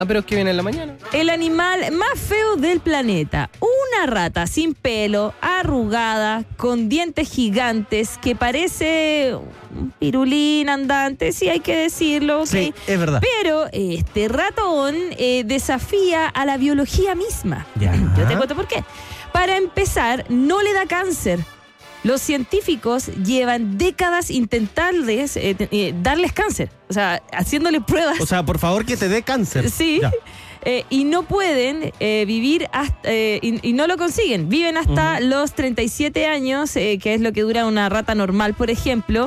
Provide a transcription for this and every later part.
Ah, pero es que viene en la mañana. El animal más feo del planeta. Una rata sin pelo, arrugada, con dientes gigantes, que parece un pirulín andante, sí hay que decirlo. Sí, ¿ok? es verdad. Pero este ratón desafía a la biología misma. Ya. Yo te cuento por qué. Para empezar, no le da cáncer. Los científicos llevan décadas intentarles darles cáncer. O sea, haciéndole pruebas. O sea, por favor, que te dé cáncer. Sí. Ya. Y no pueden vivir hasta, y no lo consiguen. Viven hasta los 37 años, que es lo que dura una rata normal, por ejemplo.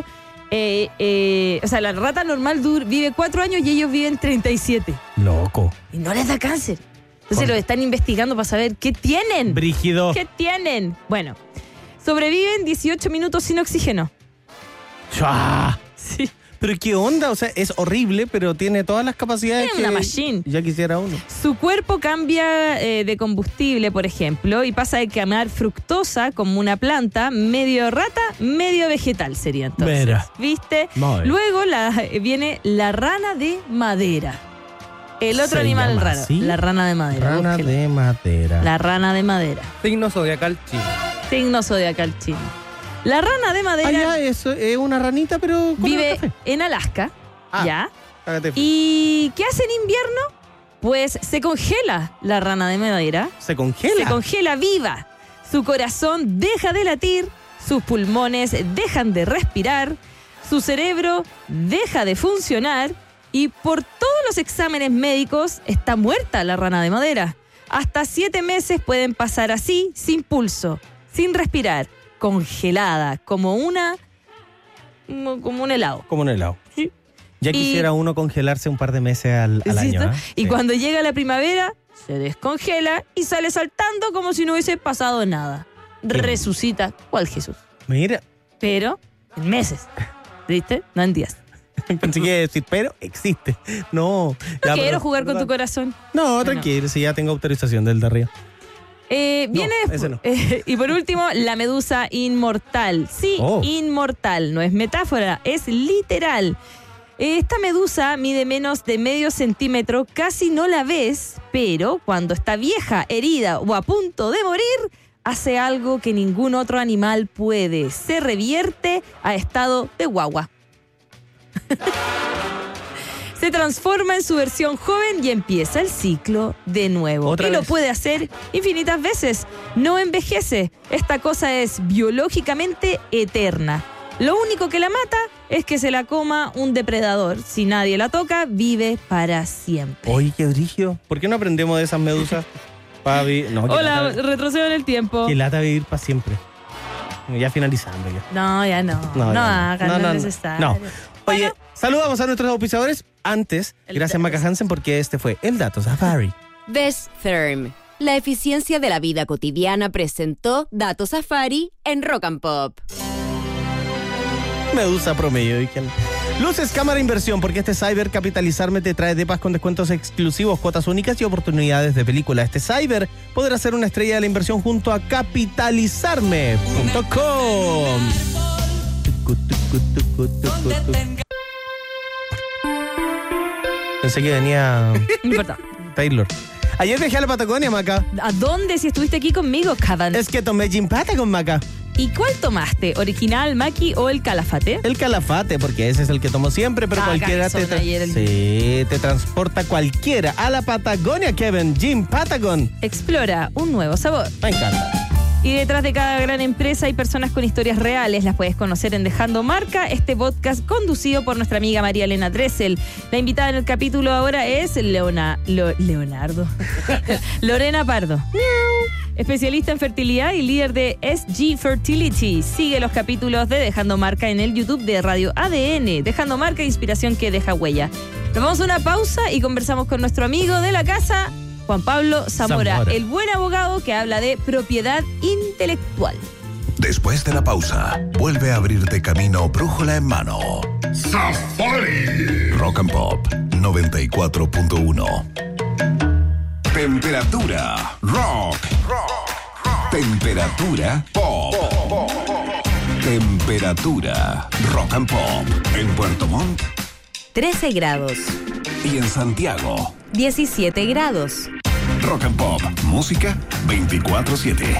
O sea, la rata normal vive 4 años y ellos viven 37. Loco. Y no les da cáncer. Entonces lo están investigando para saber qué tienen. Brígido. ¿Qué tienen? Bueno, sobreviven 18 minutos sin oxígeno. ¡Chua! Sí. Pero qué onda, o sea, es horrible, pero tiene todas las capacidades Es que una machine. ya quisiera uno. Su cuerpo cambia de combustible, por ejemplo, y pasa de quemar fructosa como una planta, medio rata, medio vegetal sería entonces. Mira. ¿Viste? Muy bien. Luego viene la rana de madera. El otro ¿Se animal llama raro. así? La rana de madera. Rana búsquela. de madera. La rana de madera. Signo zodiacal chino. Signo zodiacal chino. La rana de madera ya, eso es una ranita, pero con vive café. en Alaska, Ah. ¿ya? Hágate. ¿Y qué hace en invierno? Pues se congela la rana de madera. ¿Se congela? Se congela viva. Su corazón deja de latir, sus pulmones dejan de respirar, su cerebro deja de funcionar y por todos los exámenes médicos está muerta la rana de madera. Hasta 7 meses pueden pasar así, sin pulso, sin respirar, congelada, como un helado. Como un helado. Sí. Ya Y- quisiera uno congelarse un par de meses al ¿Sí año. está? ¿eh? Y Sí. cuando llega la primavera, se descongela y sale saltando como si no hubiese pasado nada. Resucita, ¿cuál Jesús? Mira, Pero en meses, ¿viste? No en días. pensé que iba a decir, pero existe. No. No quiero jugar con tu corazón. No, tranquilo, si ya tengo autorización del de arriba. Viene No, ese no. y por último, la medusa inmortal. Sí, Oh. inmortal. No es metáfora, es literal. Esta medusa mide menos de medio centímetro, casi no la ves, pero cuando está vieja, herida o a punto de morir, hace algo que ningún otro animal puede. Se revierte a estado de guagua. Se transforma en su versión joven y empieza el ciclo de nuevo. ¿Otra y lo vez? puede hacer infinitas veces. No envejece. Esta cosa es biológicamente eterna. Lo único que la mata es que se la coma un depredador. Si nadie la toca, vive para siempre. Oye, qué brillo. ¿Por qué no aprendemos de esas medusas? No, qué Hola, lata- retrocedo en el tiempo. Qué lata vivir para siempre. Ya finalizando ya. No, ya no. No, ya hagan, no es necesario. No. Oye, Bueno. saludamos a nuestros auspiciadores. Antes, El gracias Dato. Maca Hansen, porque este fue el Dato Safari. Best Therm. La eficiencia de la vida cotidiana presentó Dato Safari en Rock and Pop. Medusa promedio, dijeron. Luces Cámara Inversión, porque este Cyber Capitalizarme te trae depas con descuentos exclusivos, cuotas únicas y oportunidades de película. Este Cyber podrá ser una estrella de la inversión junto a capitalizarme.com. Pensé que venía No importa. Taylor. Ayer viajé a la Patagonia, Maca. ¿A dónde si estuviste aquí conmigo, Cavan? Es que tomé gin Patagon, Maca. ¿Y cuál tomaste? ¿Original, Maki o el Calafate? El Calafate, porque ese es el que tomo siempre, pero Ah, cualquiera cabezón, ayer el- sí, te transporta cualquiera a la Patagonia, Kevin. Gin Patagon. Explora un nuevo sabor. Me encanta. Y detrás de cada gran empresa hay personas con historias reales. Las puedes conocer en Dejando Marca, este podcast conducido por nuestra amiga María Elena Dressel. La invitada en el capítulo ahora es Leonardo. Lorena Pardo. Especialista en fertilidad y líder de SG Fertility. Sigue los capítulos de Dejando Marca en el YouTube de Radio ADN. Dejando Marca, inspiración que deja huella. Nos vamos a una pausa y conversamos con nuestro amigo de la casa, Juan Pablo Zamora, el buen abogado que habla de propiedad intelectual. Después de la pausa, vuelve a abrirte camino brújula en mano. ¡Safari! Rock and Pop 94.1. Temperatura rock. Temperatura pop. Temperatura rock and pop. En Puerto Montt, 13 grados. Y en Santiago, 17 grados. Rock and Pop, música 24/7.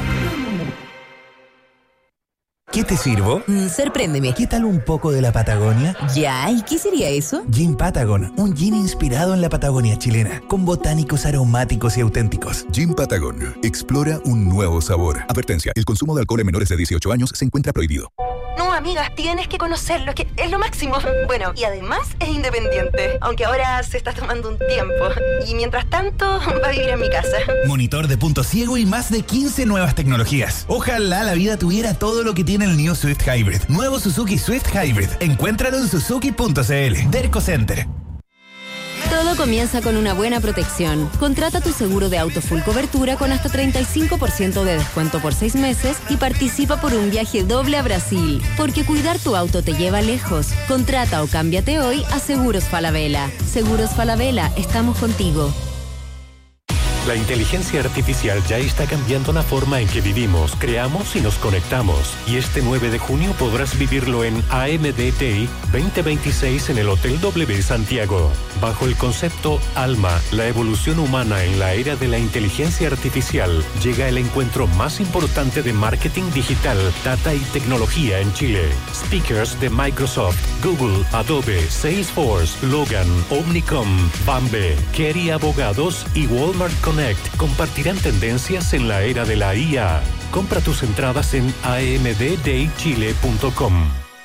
¿Qué te sirvo? Sorpréndeme. ¿Qué tal un poco de la Patagonia? Ya, ¿y qué sería eso? Gin Patagon, un gin inspirado en la Patagonia chilena, con botánicos aromáticos y auténticos. Gin Patagon, explora un nuevo sabor. Advertencia, el consumo de alcohol en menores de 18 años se encuentra prohibido. No, amiga, tienes que conocerlo, es que es lo máximo. Bueno, y además es independiente, aunque ahora se está tomando un tiempo. Y mientras tanto, va a vivir en mi casa. Monitor de punto ciego y más de 15 nuevas tecnologías. Ojalá la vida tuviera todo lo que tiene el New Swift Hybrid. Nuevo Suzuki Swift Hybrid. Encuéntralo en suzuki.cl. Derco Center. Todo comienza con una buena protección. Contrata tu seguro de auto full cobertura con hasta 35% de descuento por 6 meses y participa por un viaje doble a Brasil. Porque cuidar tu auto te lleva lejos. Contrata o cámbiate hoy a Seguros Falabella. Seguros Falabella, estamos contigo. La inteligencia artificial ya está cambiando la forma en que vivimos, creamos y nos conectamos. Y este 9 de junio podrás vivirlo en AMDTI 2026 en el Hotel W Santiago. Bajo el concepto Alma, la evolución humana en la era de la inteligencia artificial, llega el encuentro más importante de marketing digital, data y tecnología en Chile. Speakers de Microsoft, Google, Adobe, Salesforce, Logan, Omnicom, Bambe, Kerry Abogados y Walmart Connect compartirán tendencias en la era de la IA. Compra tus entradas en amddaychile.com.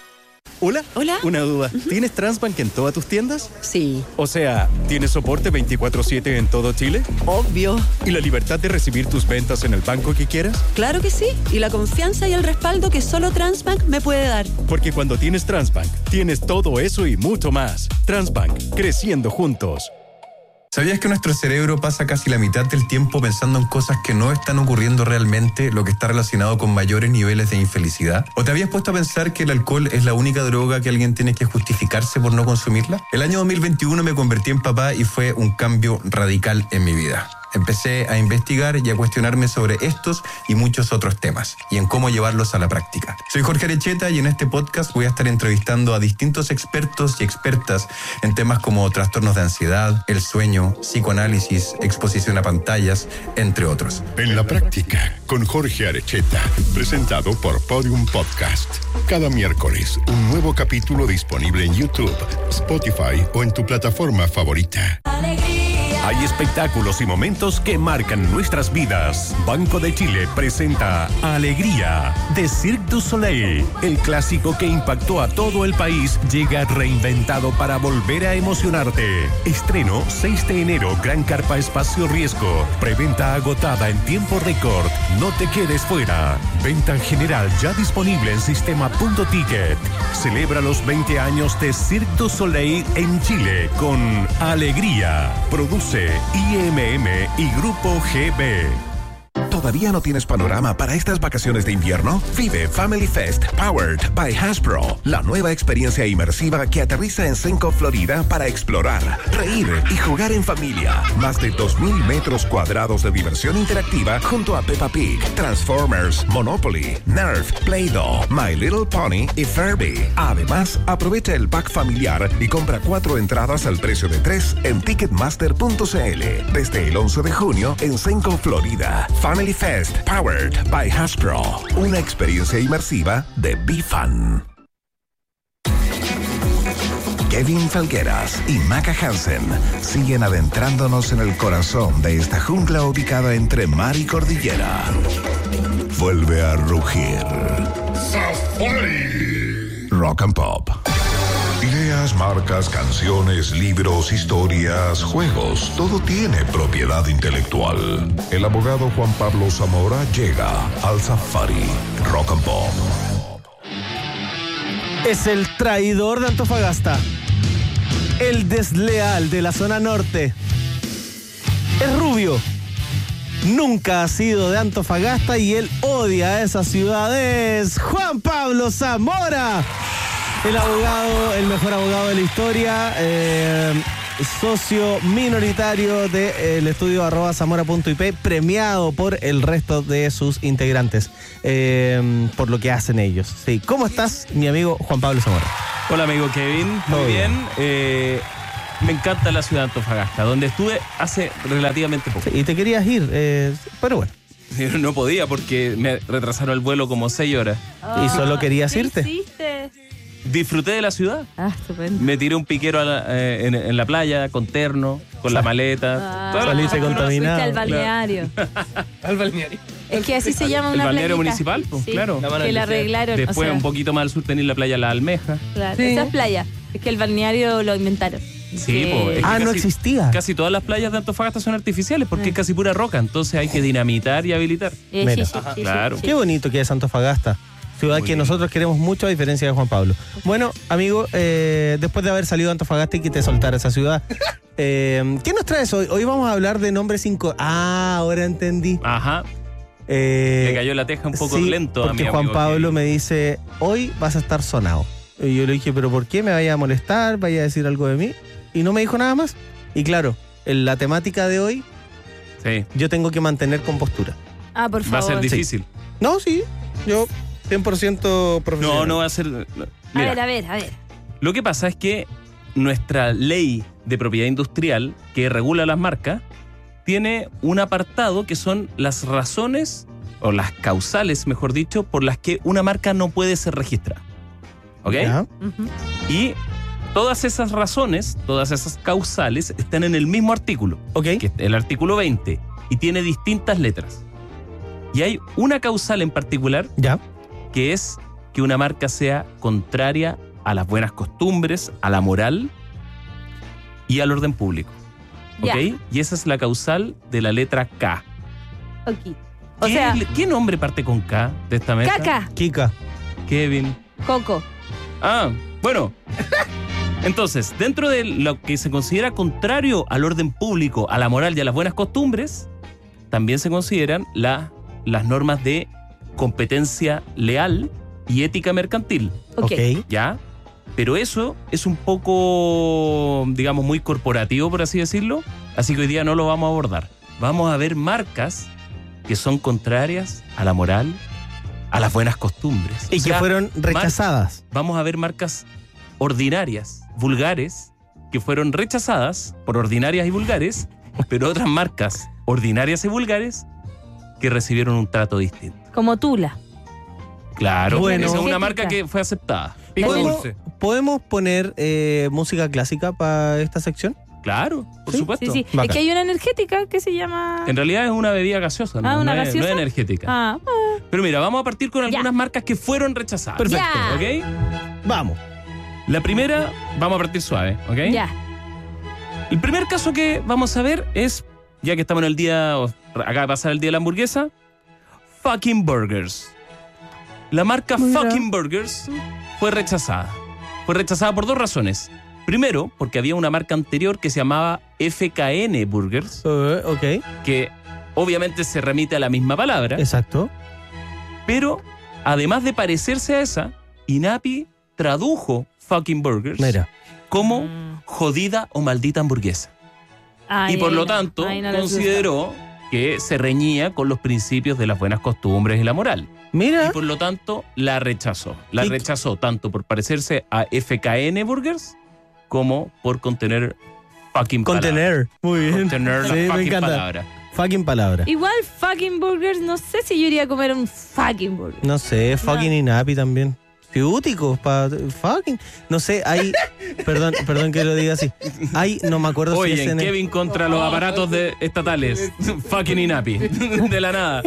Hola. Hola. Una duda. ¿Tienes Transbank en todas tus tiendas? Sí, O sea, ¿tienes soporte 24/7 en todo Chile? obvio. ¿Y la libertad de recibir tus ventas en el banco que quieras? Claro que sí. Y la confianza y el respaldo que solo Transbank me puede dar. Porque cuando tienes Transbank, tienes todo eso y mucho más. Transbank, creciendo juntos. ¿Sabías que nuestro cerebro pasa casi la mitad del tiempo pensando en cosas que no están ocurriendo realmente, lo que está relacionado con mayores niveles de infelicidad? ¿O te habías puesto a pensar que el alcohol es la única droga que alguien tiene que justificarse por no consumirla? El año 2021 me convertí en papá y fue un cambio radical en mi vida. Empecé a investigar y a cuestionarme sobre estos y muchos otros temas y en cómo llevarlos a la práctica. Soy Jorge Arecheta y en este podcast voy a estar entrevistando a distintos expertos y expertas en temas como trastornos de ansiedad, el sueño, psicoanálisis, exposición a pantallas, entre otros. En la práctica, con Jorge Arecheta, presentado por Podium Podcast. Cada miércoles, un nuevo capítulo disponible en YouTube, Spotify o en tu plataforma favorita. Hay espectáculos y momentos que marcan nuestras vidas. Banco de Chile presenta Alegría de Cirque du Soleil. El clásico que impactó a todo el país llega reinventado para volver a emocionarte. Estreno 6 de enero, Gran Carpa Espacio Riesgo. Preventa agotada en tiempo récord. No te quedes fuera. Venta en general ya disponible en sistema.ticket. Celebra los 20 años de Cirque du Soleil en Chile con Alegría. Produce IMM y Grupo GB. ¿Todavía no tienes panorama para estas vacaciones de invierno? Vive Family Fest Powered by Hasbro, la nueva experiencia inmersiva que aterriza en Senco, Florida para explorar, reír y jugar en familia. Más de 2,000 metros cuadrados de diversión interactiva junto a Peppa Pig, Transformers, Monopoly, Nerf, Play-Doh, My Little Pony y Furby. Además, aprovecha el pack familiar y compra 4 entradas al precio de 3 en Ticketmaster.cl. Desde el 11 de junio en Senco, Florida. Family Fest, powered by Hasbro. Una experiencia inmersiva de BeFun. Kevin Felgueras y Maca Hansen siguen adentrándonos en el corazón de esta jungla ubicada entre mar y cordillera. Vuelve a rugir. Safari. Rock and Pop. Ideas, marcas, canciones, libros, historias, juegos, todo tiene propiedad intelectual. El abogado Juan Pablo Zamora llega al Safari Rock and Pop. Es el traidor de Antofagasta, el desleal de la zona norte. Es rubio, nunca ha sido de Antofagasta y él odia a esa ciudad. Es Juan Pablo Zamora. El abogado, el mejor abogado de la historia, socio minoritario del estudio @zamora.ip, premiado por el resto de sus integrantes, por lo que hacen ellos. Sí. ¿Cómo estás, mi amigo Juan Pablo Zamora? Hola, amigo Kevin. Muy bien. Me encanta la ciudad de Antofagasta, donde estuve hace relativamente poco. Sí, y te querías ir, pero bueno. No podía porque me retrasaron el vuelo como 6 horas. ¿Y solo querías ¿Qué irte? hiciste? Disfruté de la ciudad. Estupendo. Me tiré un piquero en la playa, con terno, con la maleta. Saliste contaminado. Fuiste al balneario. Al balneario. Es que así se llama El una balneario playita. municipal, pues, Sí, claro. que la arreglaron. Después, un poquito más al sur, tenéis la playa La Almeja. Claro, Sí. esa es playa. Es que el balneario lo inventaron. Sí, Que- pues. No existía. Casi todas las playas de Antofagasta son artificiales porque es casi pura roca. Entonces hay que dinamitar y habilitar. Mira. sí, sí, sí, Claro. sí. Qué bonito que es Antofagasta. Ciudad Muy que bien. nosotros queremos mucho, a diferencia de Juan Pablo. Bueno, amigo, después de haber salido de Antofagasta y que te soltara esa ciudad, ¿qué nos traes hoy? Hoy vamos a hablar de nombres sin... ahora entendí. Ajá. Le cayó la teja un poco sí, lento a porque mi Juan amigo Pablo Kevin. me dice, hoy vas a estar sonado. Y yo le dije, ¿pero por qué? ¿Me vaya a molestar? ¿Vaya a decir algo de mí? Y no me dijo nada más. Y claro, en la temática de hoy, Sí. yo tengo que mantener compostura. Por favor. Va a ser difícil. No, sí, yo 100% profesional. No va a ser... Mira, A ver. lo que pasa es que nuestra ley de propiedad industrial que regula las marcas tiene un apartado que son las razones, o las causales, mejor dicho, por las que una marca no puede ser registrada. ¿Ok? Ya. Ujú. Y todas esas razones, todas esas causales están en el mismo artículo, Ok. que es el artículo 20, y tiene distintas letras. Y hay una causal en particular Ya. que es que una marca sea contraria a las buenas costumbres, a la moral y al orden público. ¿Ok? Ya. Y esa es la causal de la letra K. Ok. O sea, ¿Qué nombre parte con K de esta mesa? caca, Kika. Kevin. coco. Bueno. Entonces, dentro de lo que se considera contrario al orden público, a la moral y a las buenas costumbres, también se consideran las normas de competencia leal y ética mercantil. Ok. ¿Ya? Pero eso es un poco, digamos, muy corporativo, por así decirlo. Así que hoy día no lo vamos a abordar. Vamos a ver marcas que son contrarias a la moral, a las buenas costumbres. Y O que sea, fueron rechazadas. Vamos a ver marcas ordinarias, vulgares, que fueron rechazadas por ordinarias y vulgares, pero otras marcas ordinarias y vulgares que recibieron un trato distinto. Como Tula. Claro, Bueno. esa es una Energética. marca que fue aceptada. Pico ¿Podemos, dulce. ¿podemos poner música clásica para esta sección? Claro, por Sí, supuesto. Sí. Bacán. Es que hay una energética que se llama... En realidad es una bebida gaseosa, ¿no? ¿Una No es- gaseosa? no es energética. Pero mira, vamos a partir con algunas marcas que fueron rechazadas. Perfecto. Ya. ¿Ok? Vamos. La primera, vamos a partir suave, ¿ok? Ya. El primer caso que vamos a ver es, ya que estamos en el día, acaba de pasar el día de la hamburguesa, Fucking Burgers. La marca Mira. Fucking Burgers fue rechazada. Fue rechazada por 2 razones. Primero, porque había una marca anterior que se llamaba FKN Burgers, Ok. que obviamente se remite a la misma palabra, Exacto. pero además de parecerse a esa, INAPI tradujo Fucking Burgers Mira. como jodida o maldita hamburguesa. Ay, Y por ahí lo no, tanto, ahí no les gusta. consideró que se reñía con los principios de las buenas costumbres y la moral. Mira. Y por lo tanto, la rechazó. La Y- rechazó tanto por parecerse a FKN Burgers como por contener fucking Contener. Muy bien. Contener la Sí, me fucking encanta. palabra. Fucking palabra. Igual fucking burgers, no sé si yo iría a comer un fucking burger. No sé, fucking Inapi también. Ciúticos, fucking. No sé, hay. perdón que lo diga así. Hay, no me acuerdo si Oye, es en el- Kevin contra los aparatos estatales. Fucking INAPI. De la nada.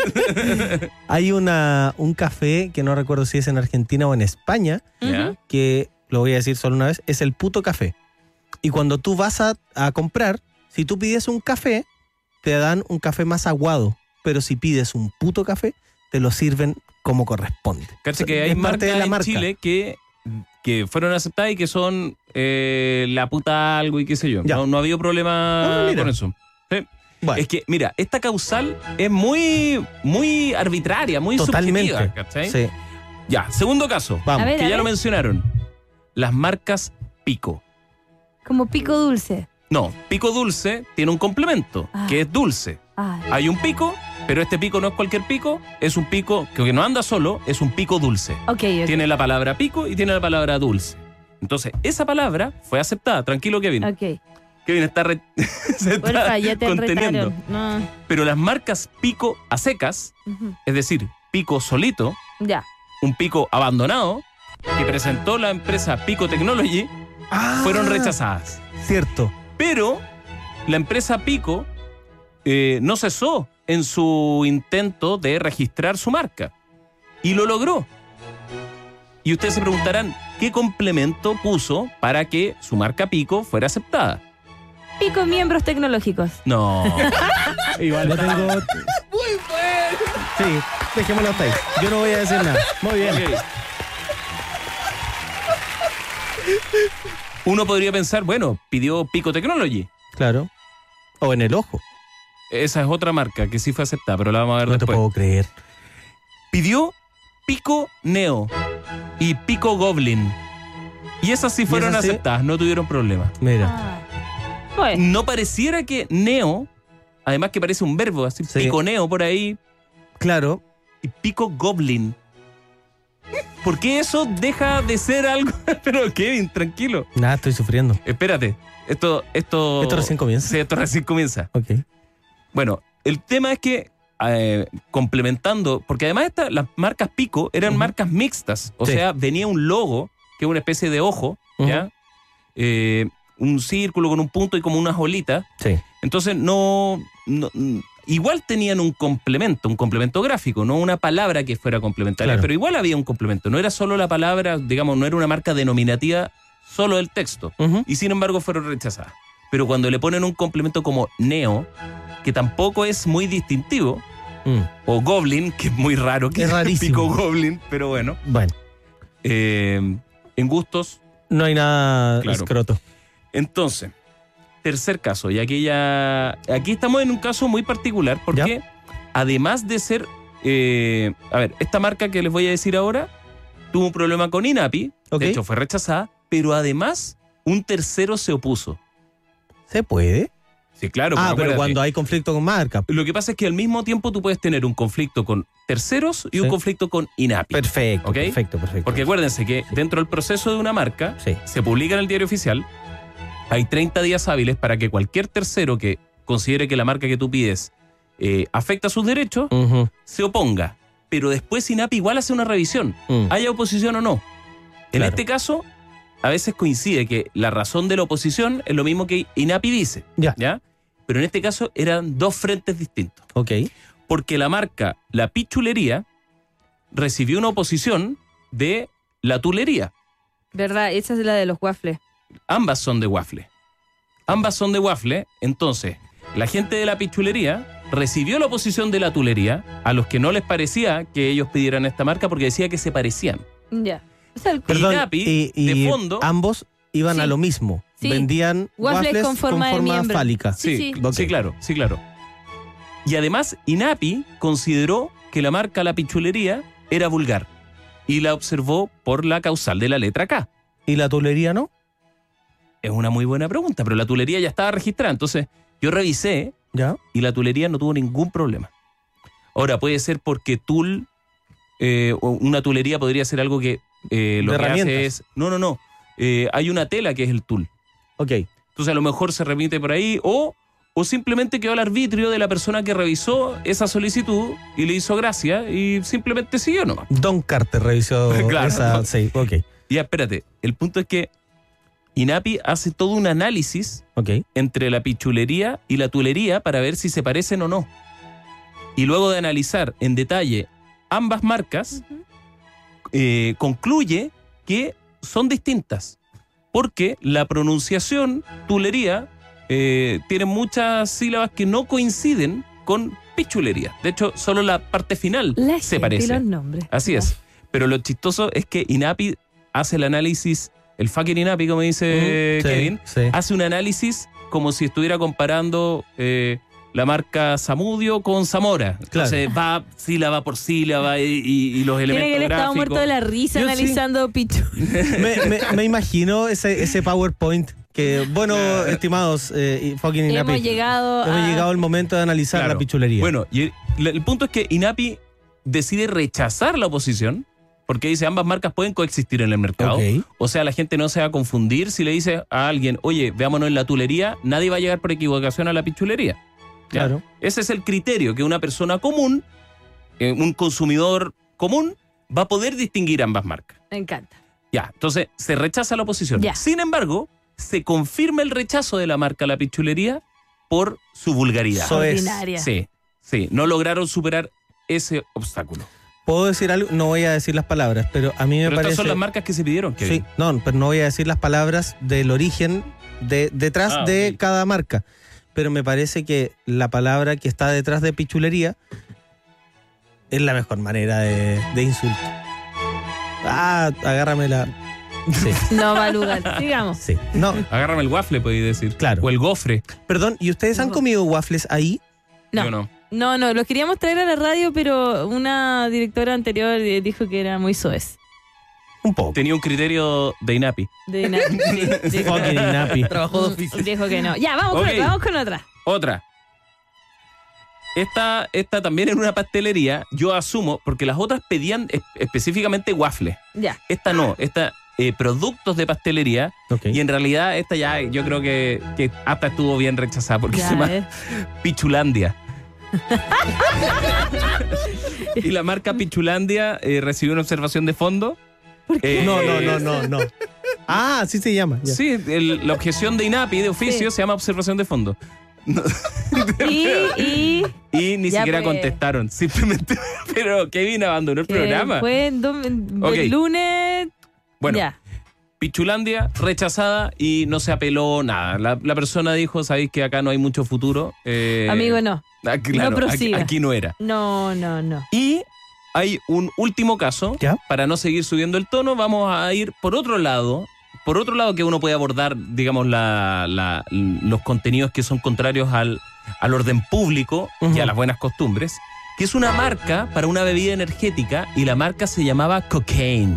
Hay un café que no recuerdo si es en Argentina o en España, ¿Ya? que lo voy a decir solo una vez, es el puto café. Y cuando tú vas a comprar, si tú pides un café, te dan un café más aguado. Pero si pides un puto café, te lo sirven como corresponde. Cacha que hay Es parte de marcas la en marca. Chile que fueron aceptadas y que son la puta algo y qué sé yo. Ya. No ha habido problema Mira. con eso. Sí. Bueno, Es que, mira, esta causal es muy arbitraria, muy totalmente. subjetiva, ¿cachai? Sí. Ya, segundo caso, Vamos. A ver, que ya lo mencionaron. Las marcas Pico. Como pico dulce. No, Pico Dulce tiene un complemento, Ah. que es dulce. Ay. Hay un pico, pero este pico no es cualquier pico, es un pico que no anda solo, es un pico dulce. Ok. Tiene la palabra pico y tiene la palabra dulce. Entonces, esa palabra fue aceptada. Tranquilo, Kevin. Ok. Kevin está, se está Porfa, ya te conteniendo. retaron. No. Pero las marcas pico a secas, es decir, pico solito, Ya. un pico abandonado, que presentó la empresa Pico Technology, fueron rechazadas. Cierto. Pero la empresa Pico no cesó en su intento de registrar su marca. Y lo logró. Y ustedes se preguntarán, ¿qué complemento puso para que su marca Pico fuera aceptada? Pico miembros tecnológicos. No. Igual lo tengo. Muy bueno. Sí, dejémoslo hasta ahí. Yo no voy a decir nada. Muy bien. Okay. Uno podría pensar, bueno, pidió Pico Technology. Claro. O en el ojo. Esa es otra marca que sí fue aceptada, pero la vamos a ver No después. te puedo creer. Pidió Pico Neo y Pico Goblin. Y esas sí fueron esas sí? aceptadas, no tuvieron problema. Mira. Bueno. No pareciera que Neo, además que parece un verbo, así, Sí. Pico Neo por ahí, Claro. y Pico Goblin. ¿Por qué eso deja de ser algo? Pero Kevin, tranquilo. Nada, estoy sufriendo. Espérate, esto recién comienza. Sí, esto recién comienza. Ok. Bueno, el tema es que complementando, porque además las marcas Pico eran marcas mixtas, o Sí. sea, venía un logo, que es una especie de ojo, ¿ya? Un círculo con un punto y como unas olitas. Sí. Entonces igual tenían un complemento gráfico, no una palabra que fuera complementaria, Claro. pero igual había un complemento, no era solo la palabra, digamos, no era una marca denominativa solo del texto, y sin embargo fueron rechazadas. Pero cuando le ponen un complemento como Neo, que tampoco es muy distintivo, o Goblin, que es muy raro, que Es rarísimo. Pico Goblin, pero bueno. Bueno. En gustos. No hay nada Claro. escroto. Entonces, tercer caso, y aquí estamos en un caso muy particular, porque además de ser, a ver, esta marca que les voy a decir ahora, tuvo un problema con INAPI, Ok. de hecho fue rechazada, pero además un tercero se opuso. ¿Se puede? Sí, claro. Pero acuérdate, cuando hay conflicto con marca. lo que pasa es que al mismo tiempo tú puedes tener un conflicto con terceros y un Sí. conflicto con INAPI. Perfecto, ¿Ok? perfecto. Porque acuérdense que dentro del proceso de una marca, se publica en el diario oficial, hay 30 días hábiles para que cualquier tercero que considere que la marca que tú pides afecta sus derechos, se oponga. Pero después INAPI igual hace una revisión, haya oposición o no. En Claro. este caso, a veces coincide que la razón de la oposición es lo mismo que INAPI dice. ¿Ya? Pero en este caso eran dos frentes distintos. Ok. Porque la marca La Pichulería recibió una oposición de La Tulería. ¿Verdad? Esa es la de los waffles. Ambas son de waffle. Ambas son de waffle. Entonces, la gente de La Pichulería recibió la oposición de La Tulería, a los que no les parecía que ellos pidieran esta marca porque decía que se parecían. Ya. O sea, el Perdón, INAPI, de fondo, ambos iban Sí. a lo mismo. Sí. Vendían Waffles waffles con forma de miembro. fálica. Sí, Ok. sí, claro, sí, claro. Y además, INAPI consideró que la marca La Pichulería era vulgar y la observó por la causal de la letra K. ¿Y la tulería no? Es una muy buena pregunta, pero la tulería ya estaba registrada. Entonces, yo revisé ¿Ya? y la tulería no tuvo ningún problema. Ahora, puede ser porque tul, o una tulería podría ser algo que lo De que hace herramientas. es... No. Hay una tela que es el tul. Ok. Entonces, a lo mejor se remite por ahí o simplemente quedó al arbitrio de la persona que revisó esa solicitud y le hizo gracia y simplemente siguió nomás. Don Carter revisó Claro. esa. Sí, ok. Ya, espérate. El punto es que INAPI hace todo un análisis entre la pichulería y la tulería para ver si se parecen o no. Y luego de analizar en detalle ambas marcas, concluye que son distintas. Porque la pronunciación tulería tiene muchas sílabas que no coinciden con pichulería. De hecho, solo la parte final La se gente parece. y los nombres. Así es. Pero lo chistoso es que INAPI hace el análisis, el fucking INAPI, como dice Sí, Kevin, sí. hace un análisis como si estuviera comparando la marca Zamudio con Zamora. Entonces va sílaba por sílaba y los elementos Tiene que él estaba gráficos. muerto de la risa Yo analizando Pichu. Me imagino ese PowerPoint que, bueno, estimados, fucking INAPI. Hemos llegado al momento de analizar Claro. la pichulería. Bueno, y el punto es que INAPI decide rechazar la oposición Porque dice, ambas marcas pueden coexistir en el mercado. Ok. O sea, la gente no se va a confundir si le dice a alguien, oye, veámonos en la tulería, nadie va a llegar por equivocación a la pichulería. ¿Ya? Claro. Ese es el criterio que una persona común, un consumidor común, va a poder distinguir ambas marcas. Me encanta. Ya, entonces se rechaza la oposición. Ya. Sin embargo, se confirma el rechazo de la marca La Pichulería por su vulgaridad. Eso es. Ordinaria. Sí, no lograron superar ese obstáculo. ¿Puedo decir algo? No voy a decir las palabras, pero a mí me Pero parece... estas son las marcas que se pidieron, Kevin. Sí, no, pero no voy a decir las palabras del origen detrás de ok. cada marca. Pero me parece que la palabra que está detrás de pichulería es la mejor manera de insulto. Agárrame la... Sí, No va a lugar. Sigamos. sí. No, Agárrame el waffle, podéis decir. Claro. O el gofre. perdón, ¿y ustedes han comido waffles ahí? No. Yo no. No, los queríamos traer a la radio, pero una directora anterior dijo que era muy soez. Un poco. Tenía un criterio de INAPI. De nada. Fucking Inapi. Trabajo de oficio. Dijo que no. Ya, vamos, Ok. vamos con otra. Otra. Esta también en una pastelería, yo asumo, porque las otras pedían específicamente waffles. Ya. Esta no, esta productos de pastelería. Ok. Y en realidad esta ya yo creo que hasta estuvo bien rechazada porque Ya, se llama Pichulandia. Y la marca Pichulandia recibió una observación de fondo. No. Así se llama. Ya. Sí, la objeción de INAPI de oficio se llama observación de fondo. No. Y Y ni Ya, siquiera pues. contestaron, simplemente. Pero Kevin abandonó el programa. fue el Ok. lunes. Bueno, Ya. Pichulandia rechazada y no se apeló nada. La persona dijo, sabéis que acá no hay mucho futuro. Amigo, no. Claro, No prosiga. aquí no era. No. Y hay un último caso, ¿Ya? para no seguir subiendo el tono, vamos a ir por otro lado que uno puede abordar, digamos, los contenidos que son contrarios al orden público y a las buenas costumbres, que es una marca para una bebida energética y la marca se llamaba Cocaine.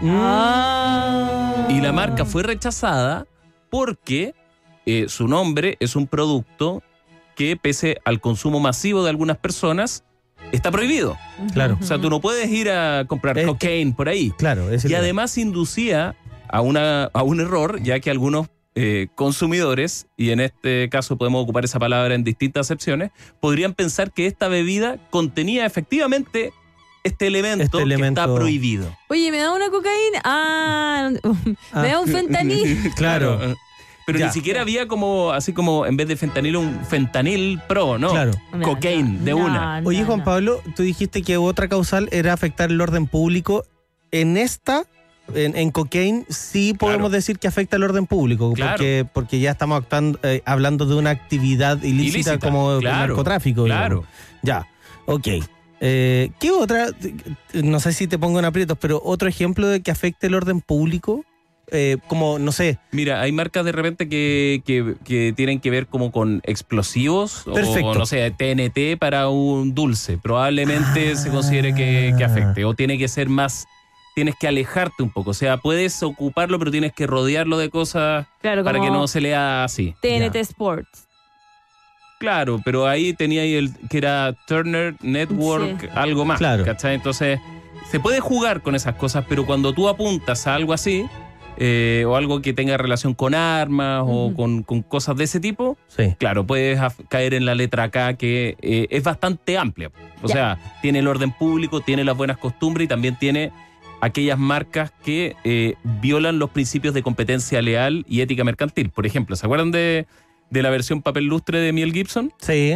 Y la marca fue rechazada porque su nombre es un producto que, pese al consumo masivo de algunas personas, está prohibido. Claro. O sea, tú no puedes ir a comprar cocaine por ahí. Claro. Es Y además inducía a un error, ya que algunos consumidores, y en este caso podemos ocupar esa palabra en distintas acepciones, podrían pensar que esta bebida contenía efectivamente este elemento que está prohibido. Oye, ¿me da una cocaína? ¿Me da un fentanil? Claro. Pero Ya. ni siquiera había como, así como en vez de fentanil, un fentanil pro, ¿no? Claro. Cocaine, de una. Oye, Juan Pablo, tú dijiste que otra causal era afectar el orden público. En esta, en Cocaine, sí podemos decir que afecta el orden público, Claro. porque ya estamos hablando de una actividad ilícita como el narcotráfico. Claro. Digamos. Ya, ok. ¿Qué otra? No sé si te pongo en aprietos, pero otro ejemplo de que afecte el orden público, como, no sé. Mira, hay marcas de repente que tienen que ver como con explosivos. Perfecto. O no sé, TNT para un dulce. Probablemente se considere que afecte. O tiene que ser más, tienes que alejarte un poco. O sea, puedes ocuparlo, pero tienes que rodearlo de cosas Claro, para como que no se lea así. TNT Sports. Claro, pero ahí tenía ahí el que era Turner Network, Sí. algo más. Claro. ¿Cachai? Entonces, se puede jugar con esas cosas, pero cuando tú apuntas a algo así, o algo que tenga relación con armas o con cosas de ese tipo, Sí. claro, puedes caer en la letra K, que es bastante amplia. O sea, tiene el orden público, tiene las buenas costumbres y también tiene aquellas marcas que violan los principios de competencia leal y ética mercantil. Por ejemplo, ¿se acuerdan de la versión papel lustre de Mel Gibson? Sí.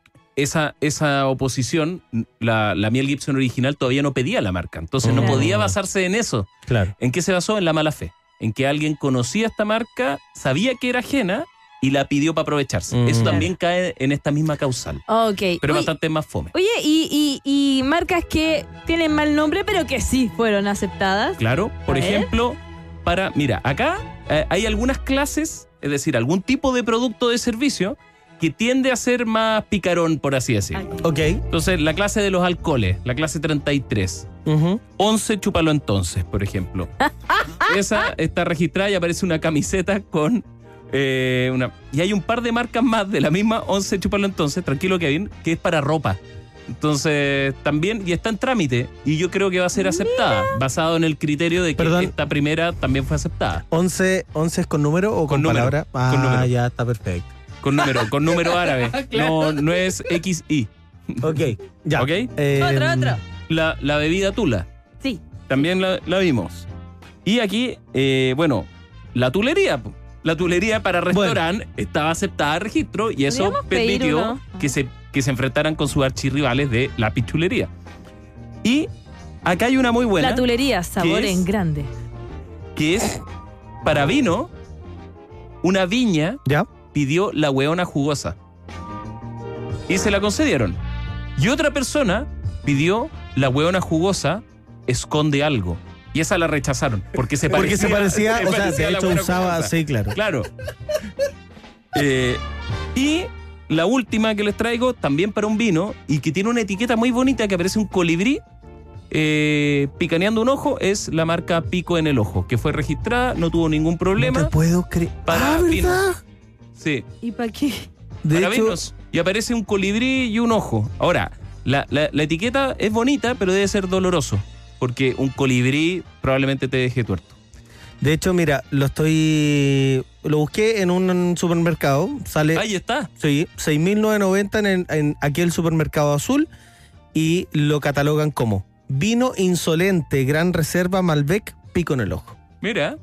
Esa oposición, la Mel Gibson original todavía no pedía la marca. Entonces no Claro. podía basarse en eso. Claro. ¿En qué se basó? En la mala fe. En que alguien conocía esta marca, sabía que era ajena y la pidió para aprovecharse. Eso también cae en esta misma causal. Ok. Pero Oye, bastante más fome. Oye, y marcas que tienen mal nombre, pero que sí fueron aceptadas. Claro, por A ver. ejemplo, mira, acá hay algunas clases, es decir, algún tipo de producto de servicio que tiende a ser más picarón, por así decirlo. Ok. Entonces, la clase de los alcoholes, la clase 33. 11, chúpalo entonces, por ejemplo. Esa está registrada y aparece una camiseta con y hay un par de marcas más de la misma 11, chúpalo entonces, tranquilo Kevin, que es para ropa. Entonces, también, y está en trámite, y yo creo que va a ser aceptada, basado en el criterio de que esta primera también fue aceptada. ¿11 es con número o con palabra? Con número. Ya está perfecto. Con número árabe. Claro. No es XI. Ok, ya. ¿Ok? Otro. La bebida tula. Sí. También la vimos. Y aquí, la tulería. La tulería para restaurante estaba aceptada a registro y eso permitió que se enfrentaran con sus archirrivales de la pichulería. Y acá hay una muy buena. La tulería, sabor en grande. Que es para vino, una viña pidió la hueona jugosa. Y se la concedieron. Y otra persona pidió la hueona jugosa esconde algo. Y esa la rechazaron. Porque se parecía, o sea, de hecho usaba, sí, claro. Claro. Y la última que les traigo, también para un vino, y que tiene una etiqueta muy bonita que aparece un colibrí picaneando un ojo, es la marca Pico en el Ojo, que fue registrada, no tuvo ningún problema. No te puedo creer. Para vinos. Sí. ¿Y para qué? Para vinos. Y aparece un colibrí y un ojo. Ahora, la etiqueta es bonita, pero debe ser doloroso. Porque un colibrí probablemente te deje tuerto. De hecho, mira, lo busqué en un supermercado. Sale. Ahí está. Sí, 6.990 en aquel supermercado azul. Y lo catalogan como vino insolente, Gran Reserva Malbec, Pico en el Ojo. Mira.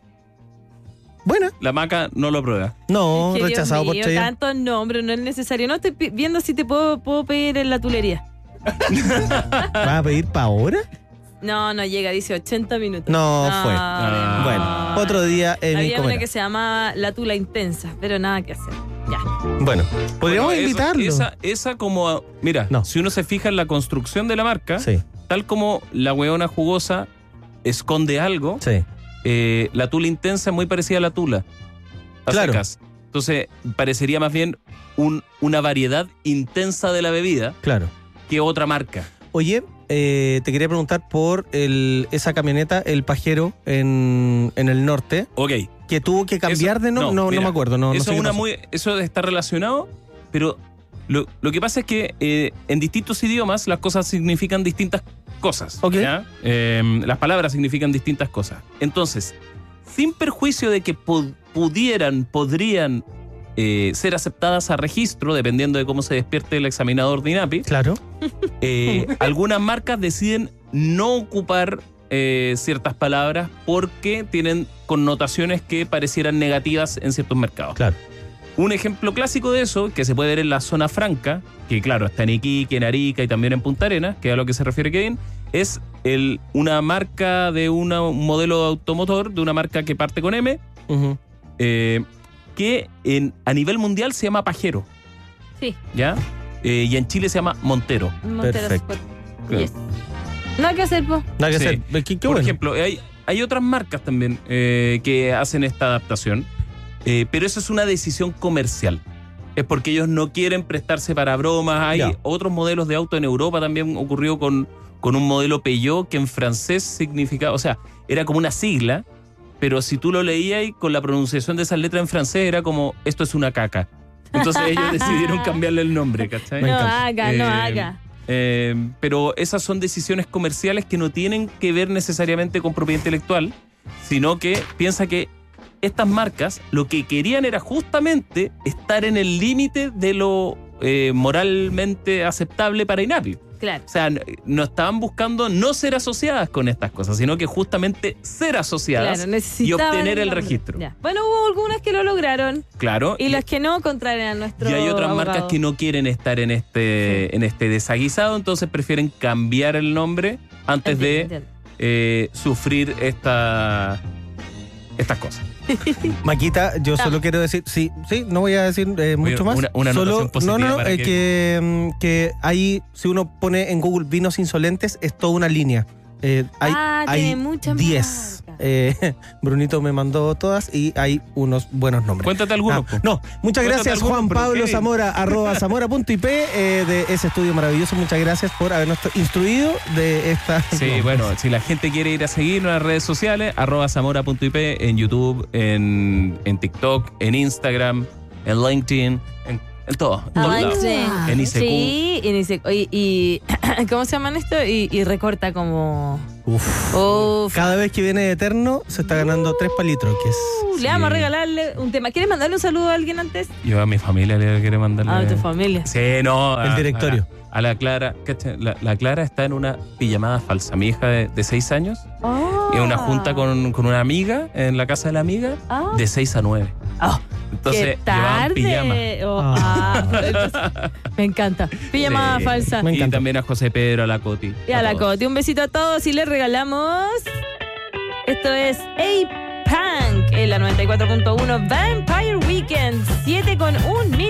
Buena. La Maca no lo prueba. No, es que, rechazado Dios mío, por Cheyenne. tantos nombres, no es necesario. No estoy viendo si te puedo pedir en la tulería. ¿Vas a pedir para ahora? No llega, dice 80 minutos. No fue. Bueno, otro día en había una que se llamaba La Tula Intensa, pero nada que hacer. Ya. Bueno, podríamos invitarlo. Esa como, mira, si uno se fija en la construcción de la marca, tal como la hueona jugosa esconde algo, la Tula Intensa es muy parecida a la Tula. Claro. Secas. Entonces, parecería más bien una variedad intensa de la bebida que otra marca. Oye, te quería preguntar por esa camioneta, el Pajero, en el norte. Ok. Que tuvo que cambiar de nombre. No me acuerdo. No sé eso está relacionado, pero lo que pasa es que en distintos idiomas las cosas significan distintas cosas. Ok. Las palabras significan distintas cosas. Entonces, sin perjuicio de que podrían ser aceptadas a registro, dependiendo de cómo se despierte el examinador de INAPI. Claro. Algunas marcas deciden no ocupar ciertas palabras porque tienen connotaciones que parecieran negativas en ciertos mercados. Claro. Un ejemplo clásico de eso, que se puede ver en la zona franca, que claro, está en Iquique, en Arica y también en Punta Arenas, que es a lo que se refiere Kevin, es una marca de un modelo de automotor, de una marca que parte con M, que a nivel mundial se llama Pajero. Sí. ¿Ya? Y en Chile se llama Montero. Perfecto. Yes. Nada que hacer, po. Nada que hacer. Por ejemplo, hay otras marcas también que hacen esta adaptación, pero eso es una decisión comercial. Es porque ellos no quieren prestarse para bromas. Hay otros modelos de auto en Europa, también ocurrió con un modelo Peugeot que en francés significaba, o sea, era como una sigla, pero si tú lo leías y con la pronunciación de esas letras en francés era como, esto es una caca. Entonces ellos decidieron cambiarle el nombre, ¿cachai? No haga. Pero esas son decisiones comerciales que no tienen que ver necesariamente con propiedad intelectual, sino que piensa que estas marcas lo que querían era justamente estar en el límite de lo moralmente aceptable para INAPI. Claro. O sea, no estaban buscando no ser asociadas con estas cosas, sino que justamente ser asociadas y obtener el registro. Ya. Bueno, hubo algunas que lo lograron. Claro. Y las que no contrarian a nuestro Y hay otras abogado. marcas que no quieren estar en este desaguisado, entonces prefieren cambiar el nombre antes de sufrir estas cosas. Maquita, yo solo quiero decir, sí, no voy a decir mucho más. Una solo, no, que ahí, si uno pone en Google vinos insolentes, es toda una línea. Hay muchas 10. Brunito me mandó todas y hay unos buenos nombres. Cuéntate algunos. Muchas gracias Juan Pablo Zamora, @zamora.ip de ese estudio maravilloso. Muchas gracias por habernos instruido de esta. Sí, bueno, si la gente quiere ir a seguirnos en las redes sociales, @zamora.ip en YouTube, en TikTok, en Instagram, en LinkedIn, En todos lados. En ICQ. Sí, en ICQ. Y ¿cómo se llaman esto? Y recorta como... Uf. Cada vez que viene Eterno se está ganando 3 palitroques. Le vamos a regalarle un tema. ¿Quieres mandarle un saludo a alguien antes? Yo a mi familia le quiero mandarle. A tu familia. Sí, no. El directorio. A la Clara. La Clara está en una pijamada falsa. Mi hija de 6 años. Y en una junta con una amiga, en la casa de la amiga, de 6 a 9. Entonces, llevaban pijama. Entonces, me encanta. Pijamada falsa. Y también a José Pedro, a la Coti. Y a la Coti. Un besito a todos y les regalamos... Esto es A-Punk en la 94.1 Vampire Weekend. 7:01 minutos.